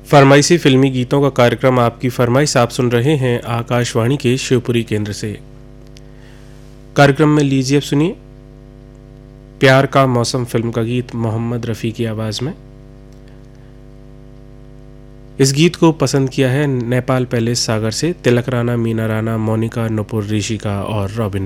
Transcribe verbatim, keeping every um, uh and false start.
फरमाइशी फिल्मी गीतों का कार्यक्रम आपकी फरमाइश आप सुन रहे हैं आकाशवाणी के शिवपुरी केंद्र से। कार्यक्रम में लीजिए अब सुनिए प्यार का मौसम फिल्म का गीत मोहम्मद रफ़ी की आवाज़ में। इस गीत को पसंद किया है नेपाल पैलेस सागर से तिलक राणा, मीना राणा, मोनिका, नुपुर, ऋषिका और रॉबिन